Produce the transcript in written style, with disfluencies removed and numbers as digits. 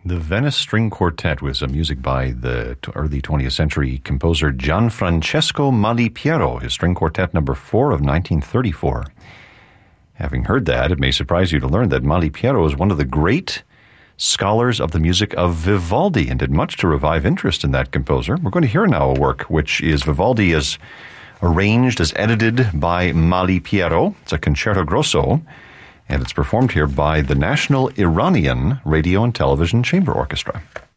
The Venice String Quartet was music by the early 20th century composer Gianfrancesco Malipiero, his String Quartet number 4 of 1934. Having heard that, it may surprise you to learn that Malipiero is one of the great scholars of the music of Vivaldi and did much to revive interest in that composer. We're going to hear now a work which is Vivaldi as arranged, as edited by Malipiero. It's a concerto grosso, and it's performed here by the National Iranian Radio and Television Chamber Orchestra.